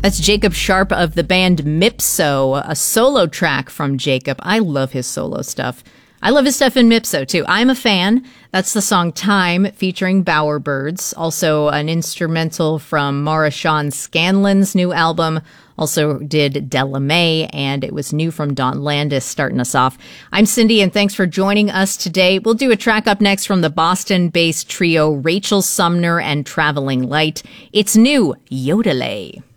That's Jacob Sharp of the band Mipso, a solo track from Jacob. I love his solo stuff. I love his stuff in Mipso, too. I'm a fan. That's the song Time, featuring Bowerbirds. Also an instrumental from Marshawn Scanlon's new album. Also did Della Mae, and it was new from Don Landis starting us off. I'm Cindy, and thanks for joining us today. We'll do a track up next from the Boston-based trio Rachel Sumner and Traveling Light. It's new, Yodelay.